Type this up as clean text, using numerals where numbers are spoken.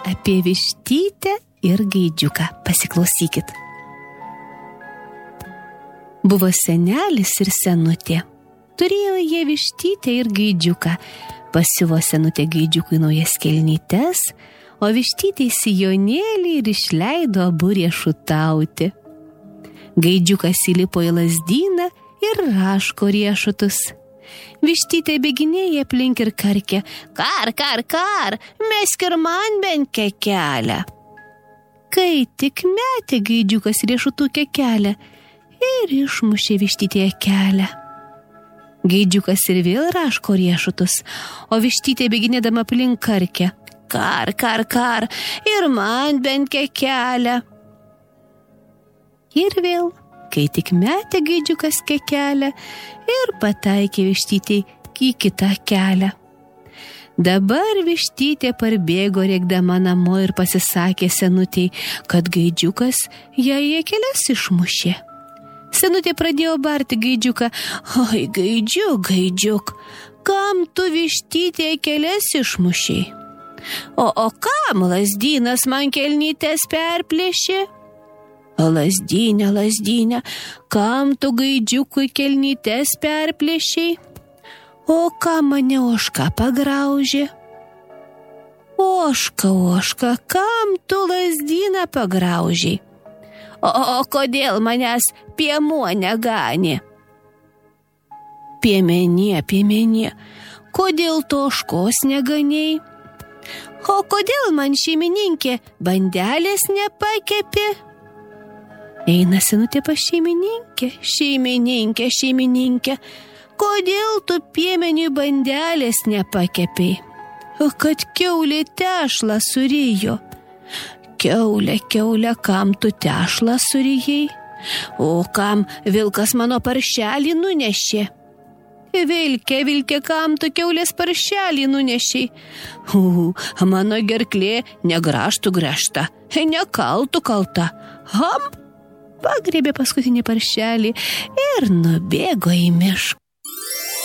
apie vištytę ir gaidžiuką. Pasiklausykit. Buvo senelis ir senutė. Turėjo jie vištytę ir gaidžiuką. Pasiuvo senutė gaidžiukui naujas kelnytes, o vištytė sijonėlį ir išleido abu riešutauti. Gaidžiukas įlipo į lazdyną ir raško riešutus. Vištytė bėginėja aplink ir karkė: kar, kar, kar, mesk ir man bent kekelę. Kai tik metė gaidžiukas riešutų kekelę ir išmušė vištytėje kelią. Gaidžiukas ir vėl raško riešutus, o vištytė bėginėdama aplink karkė: kar, kar, kar, ir man bent kekelę. Ir vėl, kai tik metė gaidžiukas kekelę ir pataikė vištytei į kitą kelią. Dabar vištytė parbėgo rėkdama namo ir pasisakė senutei, kad gaidžiukas jai kelias išmušė. Senutė pradėjo barti gaidžiuką: oi, gaidžiuk, kam tu vištytė kelias išmušei? O kam lazdynas man kelnytes perplėšė? Lazdynė, kam tu gaidžiukui kelnytes perplėšei? O kam mane ožka pagraužė? Ožka, kam tu lazdyną pagraužei? O kodėl manęs piemuo neganė? Piemenie, kodėl tu ožkos neganėjai? O kodėl man šeimininkė bandelės nepakepė? Eina senutė pas šeimininkė, kodėl tu piemeniui bandelės nepakepei? O kad kiaulė tešlą surijo. Kiaulė, kam tu tešlą surijai? O kam vilkas mano paršelį nunešė? Vilke, kam tu kiaulės paršelį nunešiai? Mano gerklė negrąžtų grąžta, nekaltų kalta. Pagriebė paskutinį paršelį ir nubėgo į mišką.